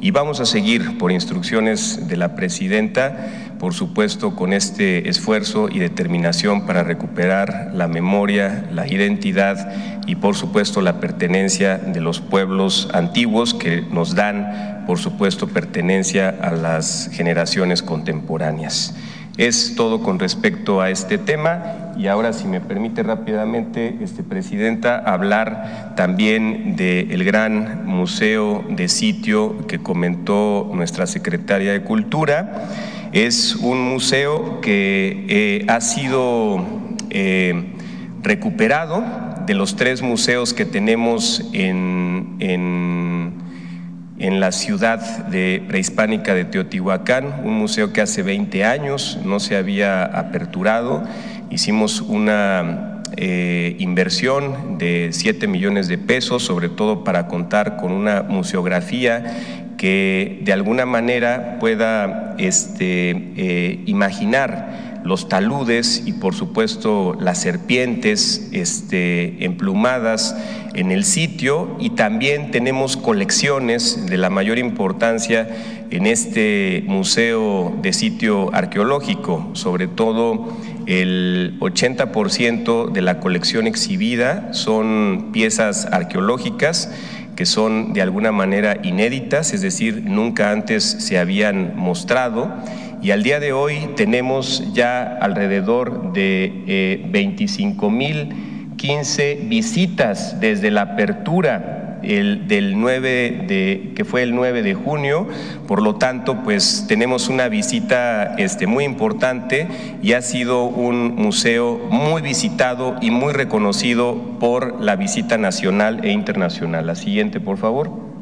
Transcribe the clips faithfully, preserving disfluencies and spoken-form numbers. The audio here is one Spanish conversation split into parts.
y vamos a seguir por instrucciones de la presidenta, por supuesto, con este esfuerzo y determinación para recuperar la memoria, la identidad y, por supuesto, la pertenencia de los pueblos antiguos que nos dan, por supuesto, pertenencia a las generaciones contemporáneas. Es todo con respecto a este tema y ahora, si me permite rápidamente, este, Presidenta, hablar también del gran museo de sitio que comentó nuestra Secretaria de Cultura. Es un museo que eh, ha sido eh, recuperado de los tres museos que tenemos en, en en la ciudad de prehispánica de Teotihuacán, un museo que hace veinte años no se había aperturado. Hicimos una eh, inversión de siete millones de pesos, sobre todo para contar con una museografía que de alguna manera pueda este, eh, imaginar los taludes y, por supuesto, las serpientes este, emplumadas en el sitio, y también tenemos colecciones de la mayor importancia en este museo de sitio arqueológico. Sobre todo el ochenta por ciento de la colección exhibida son piezas arqueológicas que son de alguna manera inéditas, es decir, nunca antes se habían mostrado. Y al día de hoy tenemos ya alrededor de eh, veinticinco mil quince visitas desde la apertura el, del nueve de, que fue el nueve de junio. Por lo tanto, pues tenemos una visita este, muy importante y ha sido un museo muy visitado y muy reconocido por la visita nacional e internacional. La siguiente, por favor.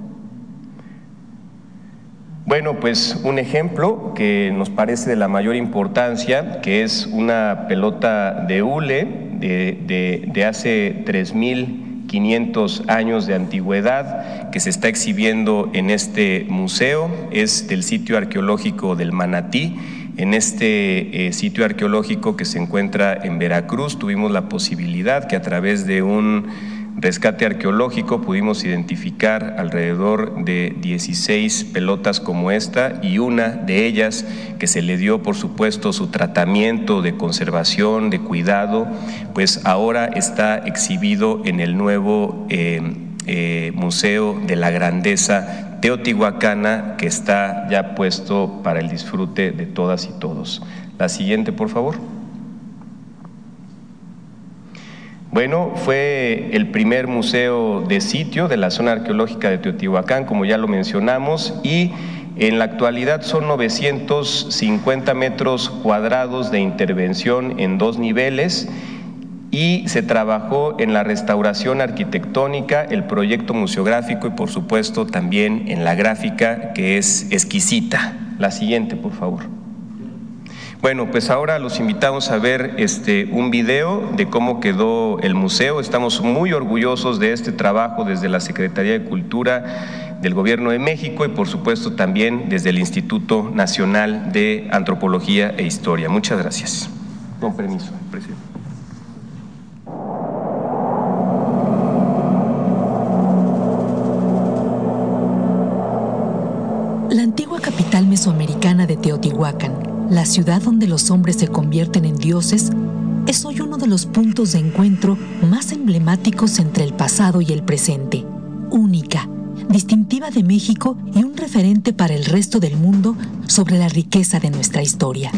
Bueno, pues un ejemplo que nos parece de la mayor importancia, que es una pelota de hule de, de, de hace tres mil quinientos años de antigüedad, que se está exhibiendo en este museo. Es del sitio arqueológico del Manatí. En este eh, sitio arqueológico que se encuentra en Veracruz, tuvimos la posibilidad que a través de un rescate arqueológico pudimos identificar alrededor de dieciséis pelotas como esta, y una de ellas que se le dio, por supuesto, su tratamiento de conservación, de cuidado, pues ahora está exhibido en el nuevo eh, eh, Museo de la Grandeza Teotihuacana, que está ya puesto para el disfrute de todas y todos. La siguiente, por favor. Bueno, fue el primer museo de sitio de la zona arqueológica de Teotihuacán, como ya lo mencionamos, y en la actualidad son novecientos cincuenta metros cuadrados de intervención en dos niveles, y se trabajó en la restauración arquitectónica, el proyecto museográfico y, por supuesto, también en la gráfica, que es exquisita. La siguiente, por favor. Bueno, pues ahora los invitamos a ver este, un video de cómo quedó el museo. Estamos muy orgullosos de este trabajo desde la Secretaría de Cultura del Gobierno de México y, por supuesto, también desde el Instituto Nacional de Antropología e Historia. Muchas gracias. Con permiso, presidente. La antigua capital mesoamericana de Teotihuacán, la ciudad donde los hombres se convierten en dioses, es hoy uno de los puntos de encuentro más emblemáticos entre el pasado y el presente. Única, distintiva de México y un referente para el resto del mundo sobre la riqueza de nuestra historia.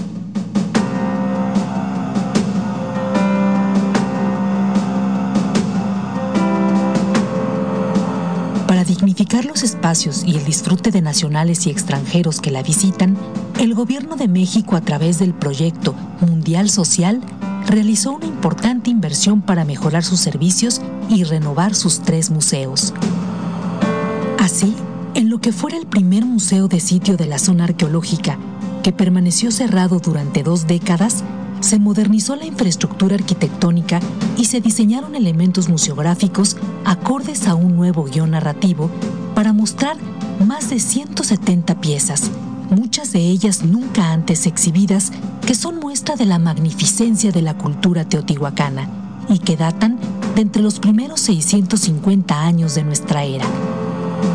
Para dignificar los espacios y el disfrute de nacionales y extranjeros que la visitan, el Gobierno de México, a través del proyecto Mundial Social, realizó una importante inversión para mejorar sus servicios y renovar sus tres museos. Así, en lo que fuera el primer museo de sitio de la zona arqueológica, que permaneció cerrado durante dos décadas, se modernizó la infraestructura arquitectónica y se diseñaron elementos museográficos acordes a un nuevo guión narrativo para mostrar más de ciento setenta piezas, muchas de ellas nunca antes exhibidas, que son muestra de la magnificencia de la cultura teotihuacana y que datan de entre los primeros seiscientos cincuenta años de nuestra era.